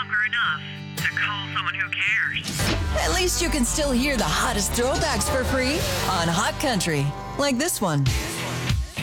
longer enough to call someone who cares. At least you can still hear the hottest throwbacks for free on Hot Country, like this one.